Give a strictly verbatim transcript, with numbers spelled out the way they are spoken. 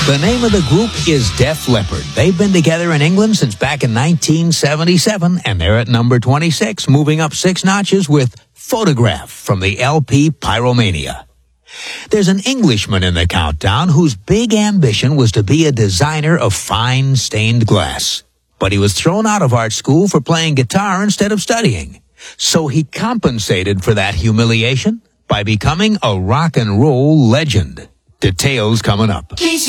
The name of the group is Def Leppard. They've been together in England since back in nineteen seventy-seven, and they're at number twenty-six, moving up six notches with Photograph from the L P Pyromania. There's an Englishman in the countdown whose big ambition was to be a designer of fine stained glass. But he was thrown out of art school for playing guitar instead of studying. So he compensated for that humiliation by becoming a rock and roll legend. Details coming up.